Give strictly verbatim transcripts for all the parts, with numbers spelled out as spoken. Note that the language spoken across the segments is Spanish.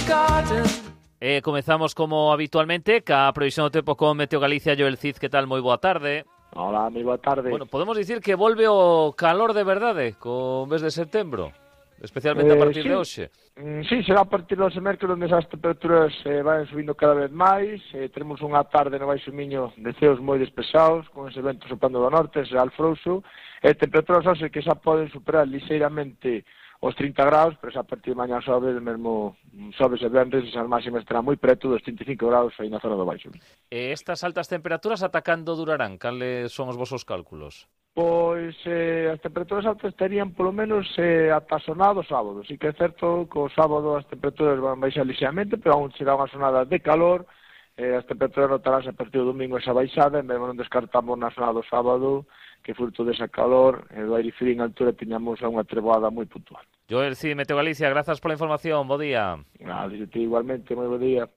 E comezamos como habitualmente ca previsión do tempo con Meteo Galicia. Joel Cid, que tal? Moi boa tarde. Hola, moi boa tarde. Bueno, podemos dicir que volve o calor de verdade co mes de setembro, especialmente eh, a partir sí. de hoxe. Mm, sí, será a partir dos mércoles onde as temperaturas eh, van subindo cada vez máis. Eh, teremos unha tarde no Baixo Miño de ceos moi despesados, con ese vento soplando do norte, ese alfrouxo, e eh, temperaturas hoxe que xa poden superar ligeiramente os trinta graus, pero xa a partir de mañá sobe, mesmo sobe se venres, as máximas estarán moi preto dos trinta e cinco graus aí na zona do Baixo. E estas altas temperaturas ata cando durarán? Cales son os vosos cálculos? Pois eh, as temperaturas altas estarían polo menos eh, ata sonado sábado. Sí que é certo que o sábado as temperaturas van baixar lixeiramente, pero aún será unha sonada de calor. Eh, as temperaturas notaránse a partir do domingo esa baixada, e mesmo non descartamos na sonada do sábado que fruto desa calor e do aire frío en altura tiñamos unha treboada moi puntual. Joel Cid, Meteo Galicia, grazas pola información, bo día. Ah, igualmente, moi bo día.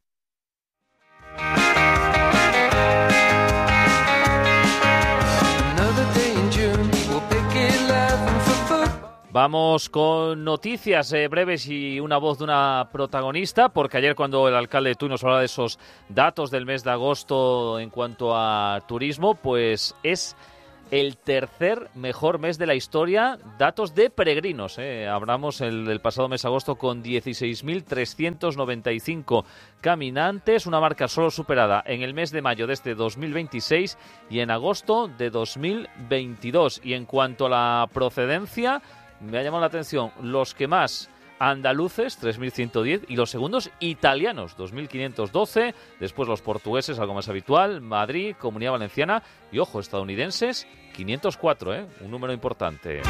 Vamos con noticias eh, breves y una voz de una protagonista, porque ayer cuando el alcalde de Tui nos hablaba de esos datos del mes de agosto en cuanto a turismo, pues es el tercer mejor mes de la historia, datos de peregrinos. Eh. Hablamos el del pasado mes de agosto con dieciséis mil trescientos noventa y cinco caminantes, una marca solo superada en el mes de mayo de este dos mil veintiséis y en agosto de dos mil veintidós. Y en cuanto a la procedencia, me ha llamado la atención los que más andaluces, tres mil ciento diez, y los segundos italianos, dos mil quinientos doce, después los portugueses, algo más habitual, Madrid, Comunidad Valenciana, y ojo, estadounidenses, quinientos cuatro, ¿eh? Un número importante.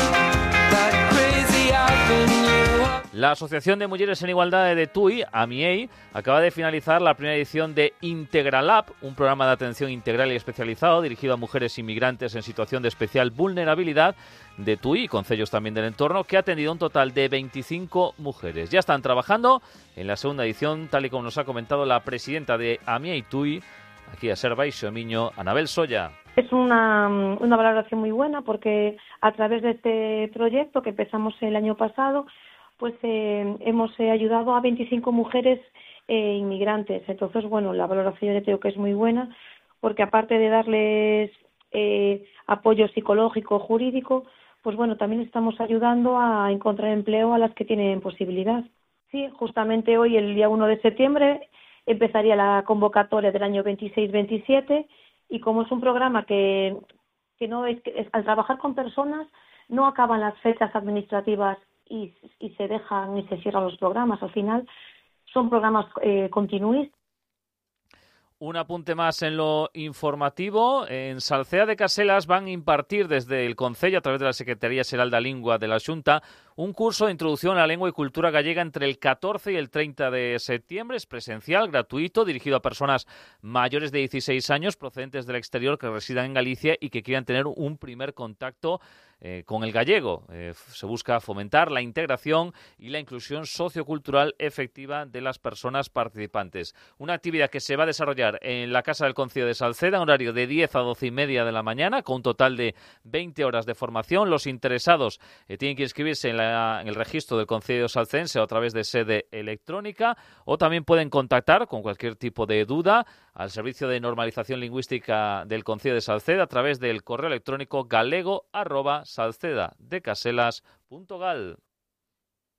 La Asociación de Mujeres en Igualdad de Tui, A M I E I, acaba de finalizar la primera edición de Integralab, un programa de atención integral y especializado dirigido a mujeres inmigrantes en situación de especial vulnerabilidad de Tui y concellos también del entorno, que ha atendido un total de veinticinco mujeres. Ya están trabajando en la segunda edición, tal y como nos ha comentado la presidenta de A M I E I Tui, aquí a Ser Baixo Miño, Anabel Solla. Es una, una valoración muy buena porque a través de este proyecto que empezamos el año pasado, pues eh, hemos eh, ayudado a veinticinco mujeres eh, inmigrantes. Entonces, bueno, la valoración yo creo que es muy buena porque aparte de darles eh, apoyo psicológico, jurídico, pues bueno, también estamos ayudando a encontrar empleo a las que tienen posibilidad. Sí, justamente hoy, el día uno de septiembre, empezaría la convocatoria del año veintiséis veintisiete. Y como es un programa que, que no es, que es, al trabajar con personas, no acaban las fechas administrativas y, y se dejan y se cierran los programas. Al final son programas eh, continuistas. Un apunte más en lo informativo. En Salceda de Caselas van a impartir desde el Concello, a través de la Secretaría Xeral da Lingua de la Xunta, un curso de introducción a la lengua y cultura gallega entre el catorce y el treinta de septiembre. Es presencial, gratuito, dirigido a personas mayores de dieciséis años procedentes del exterior que residan en Galicia y que quieran tener un primer contacto Eh, con el gallego. Eh, se busca fomentar la integración y la inclusión sociocultural efectiva de las personas participantes. Una actividad que se va a desarrollar en la Casa del Concello de Salceda, en horario de diez a doce y media de la mañana, con un total de veinte horas de formación. Los interesados eh, tienen que inscribirse en, la, en el registro del Concello salcense o a través de sede electrónica, o también pueden contactar con cualquier tipo de duda al Servicio de Normalización Lingüística del Concello de Salceda a través del correo electrónico galego arroba salcedadecaselas punto gal.